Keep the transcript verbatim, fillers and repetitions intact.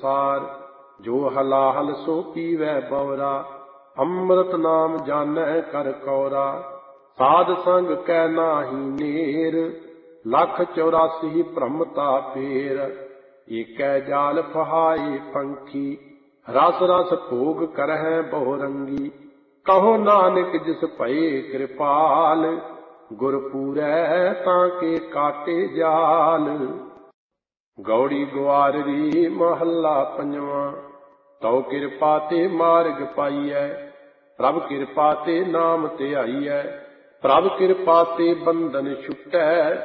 ਸੰਸਾਰ। ਜੋ ਹਲਾਹਲ ਸੋ ਪੀਵੈ ਬਉਰਾ, ਅੰਮ੍ਰਿਤ ਨਾਮ ਜਾਣੈ ਕਰ ਕੌਰਾ। ਸਾਧ ਸੰਗ ਕੈ ਨਾਹੀ ਨੇਰ, ਲੱਖ ਚੌਰਾਸੀ ਭ੍ਰਮਤਾ ਪੇਰ। ਏਕੈ ਜਾਲ ਫਹਾਏ ਪੰਖੀ, ਰਸ ਰਸ ਭੋਗ ਕਰਹਿ ਬਹੁ ਰੰਗੀ। ਕਹੋ ਨਾਨਕ ਜਿਸ ਭਏ ਕਿਰਪਾਲ, ਗੁਰ ਪੂਰੈ ਤਾਂ ਕੇ ਕਾਟੇ ਜਾਲ। ਗੌੜੀ ਗੁਆਰਰੀ ਮਹੱਲਾ ਪੰਜਵਾਂ। ਤਉ ਕਿਰਪਾ ਤੇ ਮਾਰਗ ਪਾਈਐ, ਪ੍ਰਭ ਕਿਰਪਾ ਤੇ ਨਾਮ ਧਿਆਈਐ। ਪ੍ਰਭ ਕਿਰਪਾ ਤੇ ਬੰਧਨ ਛੁਟੈ,